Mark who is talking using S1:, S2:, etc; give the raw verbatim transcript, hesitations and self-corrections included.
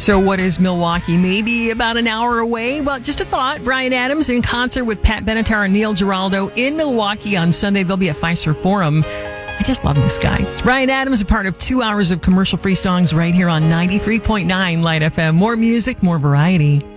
S1: So what is Milwaukee? Maybe about an hour away? Well, just a thought. Bryan Adams in concert with Pat Benatar and Neil Giraldo in Milwaukee on Sunday. They'll be at Fiserv Forum. I just love this guy. It's Bryan Adams, a part of two hours of commercial-free songs right here on ninety-three point nine Light F M. More music, more variety.